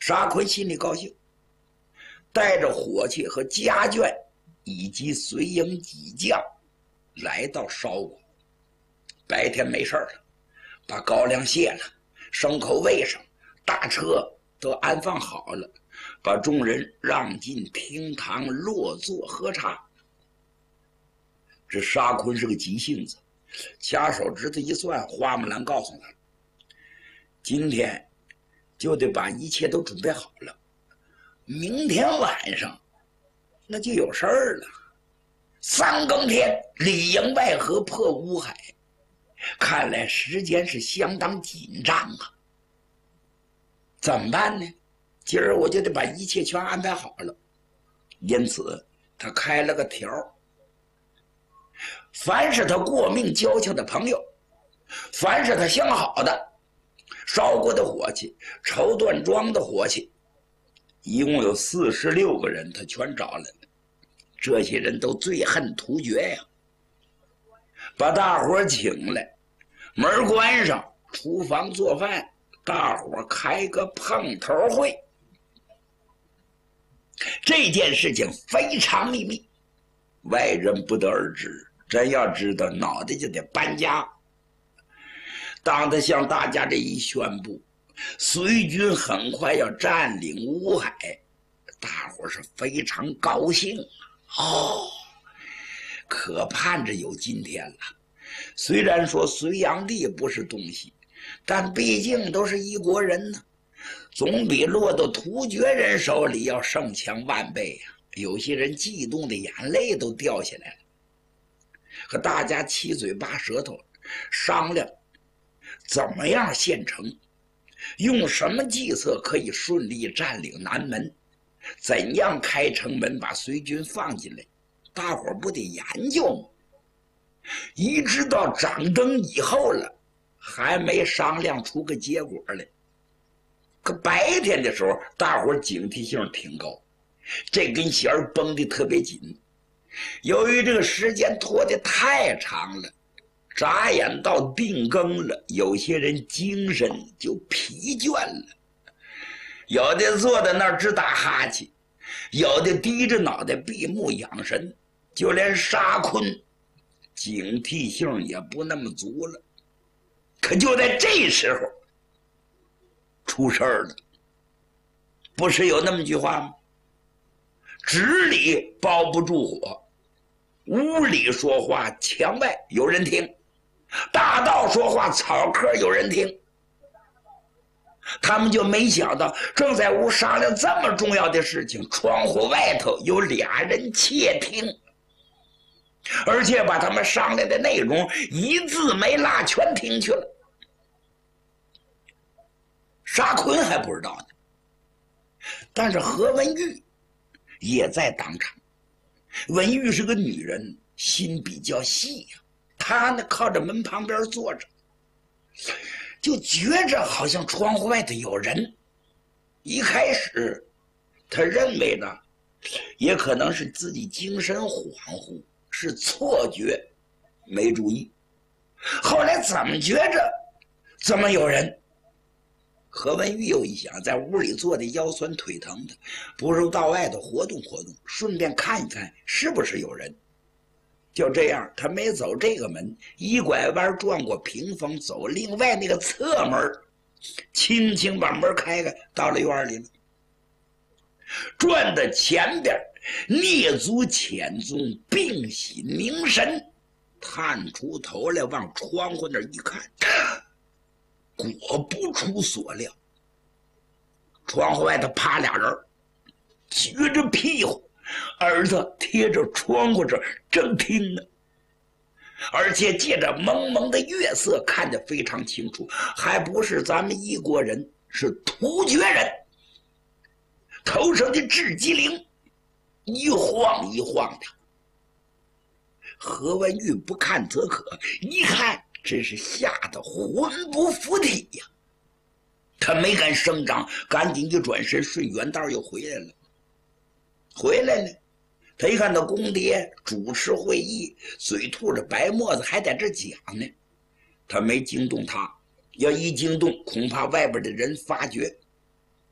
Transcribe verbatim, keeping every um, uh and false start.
沙坤心里高兴，带着伙计和家眷以及随营几将来到韶国。白天没事了，把高粱卸了，牲口喂上，大车都安放好了，把众人让进厅堂落座喝茶。这沙坤是个急性子，掐手指头一算，花木兰告诉他，今天就得把一切都准备好了，明天晚上那就有事儿了。三更天里应外合破乌海，看来时间是相当紧张啊。怎么办呢？今儿我就得把一切全安排好了。因此他开了个条，凡是他过命交情的朋友，凡是他相好的，烧过的伙计，绸缎庄的伙计，一共有四十六个人，他全找来了。这些人都最恨突厥呀，把大伙请来，门关上，厨房做饭，大伙开个碰头会。这件事情非常秘密，外人不得而知，真要知道脑袋就得搬家。当他向大家这一宣布，隋军很快要占领乌海，大伙是非常高兴哦，可盼着有今天了。虽然说隋炀帝不是东西，但毕竟都是一国人呢，总比落到突厥人手里要胜强万倍呀、啊。有些人激动的眼泪都掉下来了，和大家七嘴八舌头商量怎么样现成，用什么计策可以顺利占领南门，怎样开城门把隋军放进来，大伙不得研究吗？一直到掌灯以后了，还没商量出个结果来。可白天的时候，大伙警惕性挺高，这根弦绷得特别紧。由于这个时间拖得太长了，眨眼到定更了，有些人精神就疲倦了，有的坐在那儿直打哈欠，有的低着脑袋闭目养神，就连沙坤警惕性也不那么足了。可就在这时候出事儿了。不是有那么句话吗？纸里包不住火，屋里说话墙外有人听，大道说话草棵有人听。他们就没想到，正在屋商量这么重要的事情，窗户外头有俩人窃听，而且把他们商量的内容一字没落全听去了。沙坤还不知道呢，但是何文玉也在当场。文玉是个女人，心比较细呀、啊，她呢靠着门旁边坐着，就觉着好像窗户外头有人。一开始她认为呢，也可能是自己精神恍惚，是错觉，没注意。后来怎么觉着怎么有人？何文玉又一想，在屋里坐的腰酸腿疼的，不如到外头活动活动，顺便看一看是不是有人。就这样，他没走这个门，一拐弯转过屏风，走另外那个侧门，轻轻把门开开，到了院里了。转到前边，蹑足潜踪，屏息凝神，探出头来往窗户那一看，果不出所料，窗户外头趴俩人，撅着屁股，耳朵贴着窗户这正听呢，而且借着蒙蒙的月色看得非常清楚，还不是咱们一国人，是突厥人。头上的雉鸡翎一晃一晃的。何文玉不看则可，一看真是吓得魂不附体呀！他没敢声张，赶紧就转身顺原道又回来了。回来了，他一看到公爹主持会议，嘴吐着白沫子，还在这讲呢。他没惊动他，要一惊动，恐怕外边的人发觉。